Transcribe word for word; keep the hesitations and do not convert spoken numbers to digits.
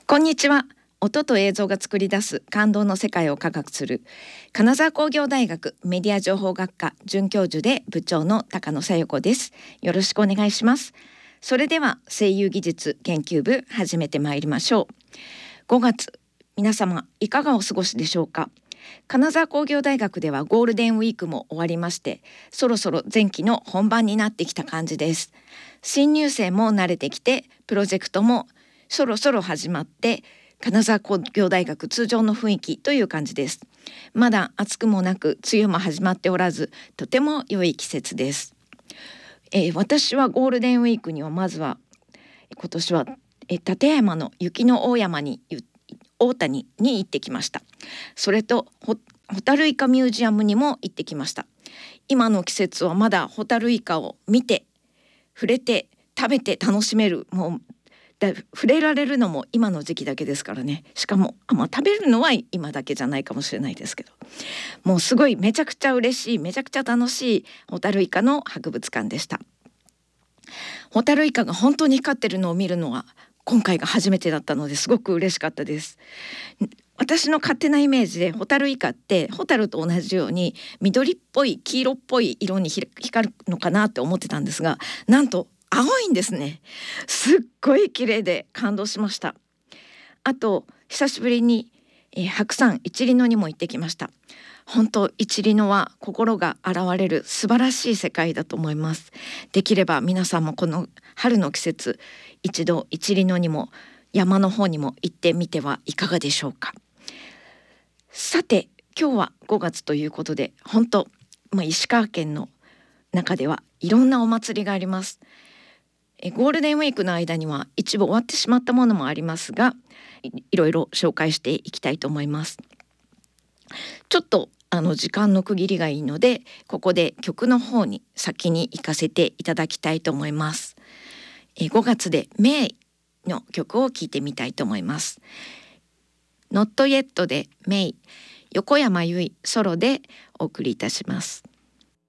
こんにちは。音と映像が作り出す感動の世界を科学する金沢工業大学メディア情報学科准教授で部長の高野紗友子です。よろしくお願いします。それでは声優技術研究部始めてまいりましょう。ごがつ、皆様いかがお過ごしでしょうか。金沢工業大学ではゴールデンウィークも終わりまして、そろそろ前期の本番になってきた感じです。新入生も慣れてきて、プロジェクトもそろそろ始まって、金沢工業大学通常の雰囲気という感じです。まだ暑くもなく梅雨も始まっておらず、とても良い季節です。えー、私はゴールデンウィークにはまずは今年は、えー、立山の雪の大山に大谷に行ってきました。それとホタルイカミュージアムにも行ってきました。今の季節はまだホタルイカを見て触れて食べて楽しめる、もうだ触れられるのも今の時期だけですからね。しかもあ、まあ、食べるのは今だけじゃないかもしれないですけど、もうすごいめちゃくちゃ嬉しい、めちゃくちゃ楽しいホタルイカの博物館でした。ホタルイカが本当に光ってるのを見るのは今回が初めてだったのですごく嬉しかったです。私の勝手なイメージでホタルイカってホタルと同じように緑っぽい黄色っぽい色に光るのかなって思ってたんですが、なんと青いんですね。すっごい綺麗で感動しました。あと久しぶりに、えー、白山一里野にも行ってきました。本当一里野は心が洗われる素晴らしい世界だと思います。できれば皆さんもこの春の季節、一度一里野にも山の方にも行ってみてはいかがでしょうか。さて今日はごがつということで、本当、まあ、石川県の中ではいろんなお祭りがあります。えゴールデンウィークの間には一部終わってしまったものもありますが、 い, いろいろ紹介していきたいと思います。ちょっとあの時間の区切りがいいので、ここで曲の方に先に行かせていただきたいと思います。えごがつでメイの曲を聴いてみたいと思います。Not Yet でメイ、横山由依ソロでお送りいたします。